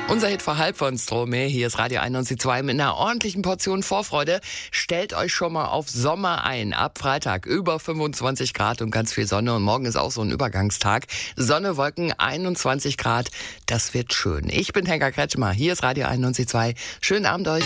Unser Hit vor halb von Stromae. Hier ist Radio 91.2 mit einer ordentlichen Portion Vorfreude. Stellt euch schon mal auf Sommer ein. Ab Freitag über 25 Grad und ganz viel Sonne. Und morgen ist auch so ein Übergangstag. Sonne, Wolken, 21 Grad. Das wird schön. Ich bin Helga Kretschmer. Hier ist Radio 91.2. Schönen Abend euch.